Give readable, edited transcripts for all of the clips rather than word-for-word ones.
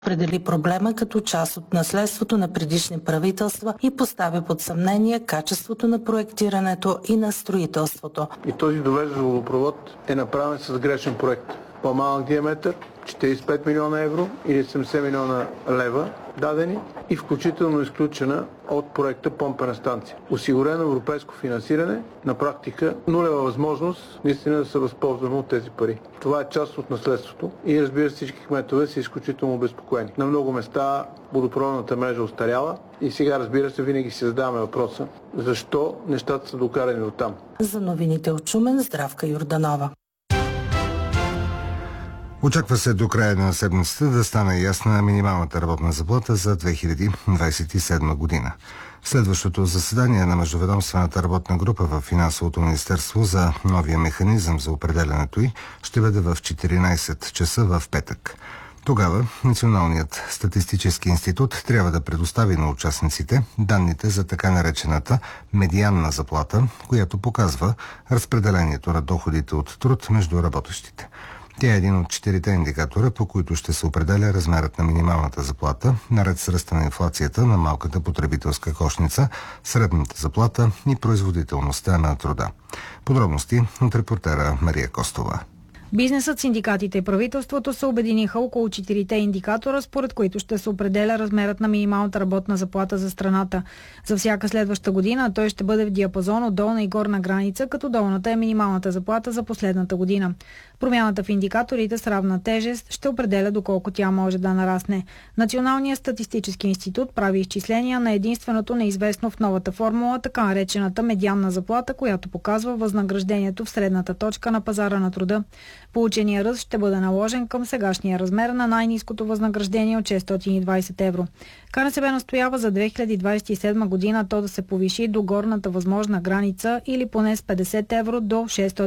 Определи проблема като част от наследството на предишни правителства и поставя под съмнение качеството на проектирането и на строителството. И този довеждащ водопровод е направен с грешен проект. По-малък диаметър, 45 милиона евро или 70 милиона лева дадени и включително изключена от проекта помпена станция. Осигурено европейско финансиране, на практика нулева възможност наистина да се възползваме от тези пари. Това е част от наследството и разбира се всички кметове са изключително обезпокоени. На много места водопроводната мрежа остаряла и сега разбира се винаги си задаваме въпроса защо нещата са докарани до там. За новините от Шумен, Здравка Йорданова. Очаква се до края на седмицата да стане ясна минималната работна заплата за 2027 година. Следващото заседание на Междуведомствената работна група в Финансовото министерство за новия механизъм за определянето й ще бъде в 14 часа в петък. Тогава Националният статистически институт трябва да предостави на участниците данните за така наречената медианна заплата, която показва разпределението на доходите от труд между работещите. Тя е един от 4 индикатора, по които ще се определя размерът на минималната заплата, наред с ръста на инфлацията на малката потребителска кошница, средната заплата и производителността на труда. Подробности от репортера Мария Костова. Бизнесът, синдикатите и правителството се обединиха около 4 индикатора, според които ще се определя размерът на минималната работна заплата за страната. За всяка следваща година той ще бъде в диапазон от долна и горна граница, като долната е минималната заплата за последната година. Промяната в индикаторите с равна тежест ще определя доколко тя може да нарасне. Националният статистически институт прави изчисления на единственото неизвестно в новата формула, така наречената медианна заплата, която показва възнаграждението в средната точка на пазара на труда. Получения ръст ще бъде наложен към сегашния размер на най-ниското възнаграждение от 620 евро. КНСБ настоява за 2027 година то да се повиши до горната възможна граница или поне с 50 евро до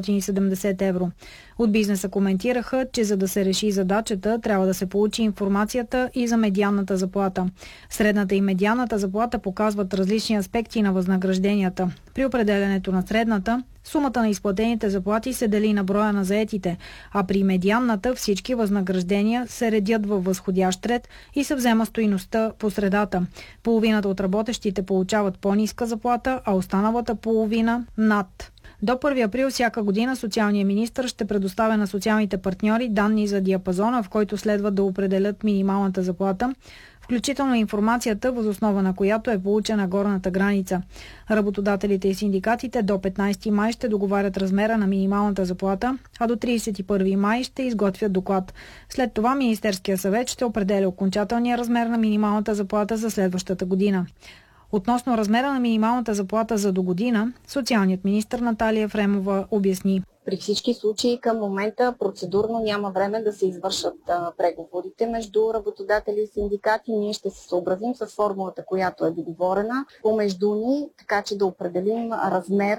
670 евро. От бизнеса коментираха, че за да се реши задачата, трябва да се получи информацията и за медианната заплата. Средната и медианната заплата показват различни аспекти на възнагражденията. При определянето на средната, сумата на изплатените заплати се дели на броя на заетите, а при медианната всички възнаграждения се редят във възходящ ред и се взема стойността по средата. Половината от работещите получават по-ниска заплата, а останалата половина над. До 1 април всяка година социалният министър ще предоставя на социалните партньори данни за диапазона, в който следва да определят минималната заплата, включително информацията, въз основа на която е получена горната граница. Работодателите и синдикатите до 15 май ще договарят размера на минималната заплата, а до 31 май ще изготвят доклад. След това Министерския съвет ще определя окончателния размер на минималната заплата за следващата година. Относно размера на минималната заплата за до година, социалният министър Наталия Ефремова обясни. При всички случаи към момента процедурно няма време да се извършат преговорите между работодатели и синдикати. Ние ще се съобразим с формулата, която е договорена помежду ни, така че да определим размер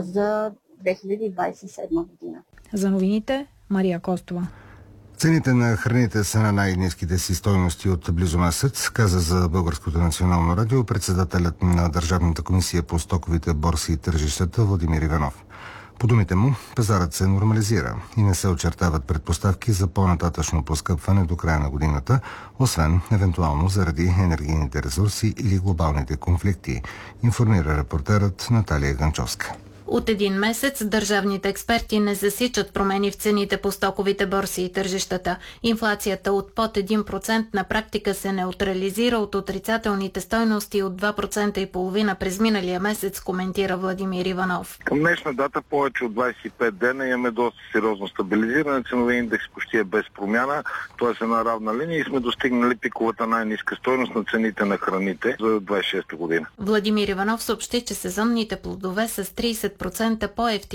за 2027 година. За новините Мария Костова. Цените на храните са на най-ниските си стойности от близо месец, каза за Българското национално радио председателят на Държавната комисия по стоковите борси и тържищата Владимир Иванов. По думите му, пазарът се нормализира и не се очертават предпоставки за по-нататъчно поскъпване до края на годината, освен евентуално заради енергийните ресурси или глобалните конфликти, информира репортерът Наталия Ганчовска. От един месец държавните експерти не засичат промени в цените по стоковите борси и тържищата. Инфлацията от под 1% на практика се неутрализира от отрицателните стойности от 2,5% през миналия месец, коментира Владимир Иванов. Към днешна дата повече от 25 дена имаме доста сериозно стабилизиране. Ценови индекс почти е без промяна, т.е. една равна линия и сме достигнали пиковата най-ниска стойност на цените на храните за 26-та година. Владимир Иванов съобщи, че сезонните плодове с 30% по-евтини